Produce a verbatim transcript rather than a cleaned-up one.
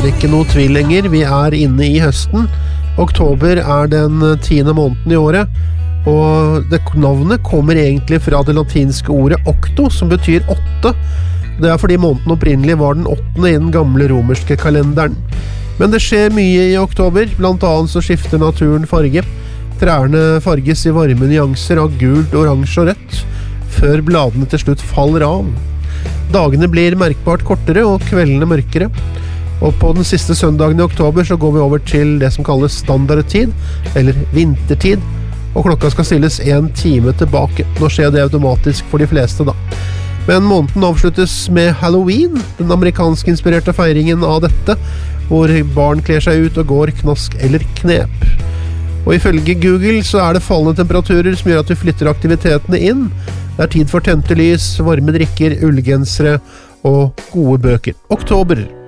er det ikke noe tvil lenger. Vi er inne i høsten. Oktober er den tiende måneden i året, og det, navnet kommer egentlig fra det latinske ordet octo, som betyr åtte. Det er fordi måneden opprinnelig var den åttende i den gamle romerske kalenderen. Men det skjer mye i oktober, blant annet så skifter naturen farge. Trærne farges i varme nyanser av gult, oransje og rødt, før bladene til slutt faller av. Dagene blir merkbart kortere og kveldene mørkere. Og på den siste søndagen i oktober så går vi over til det som kalles standardtid, eller vintertid, og klokka skal stilles en time tilbake. Nå skjer det automatisk for de fleste da. Men måneden avsluttes med Halloween, den amerikansk-inspirerte feiringen av dette, hvor barn kler seg ut og går knask eller knep. Og ifølge Google så er det fallende temperaturer som gjør at vi flytter aktivitetene inn. Det er tid for tente lys, varme drikker, ullgensere og gode bøker. Oktober.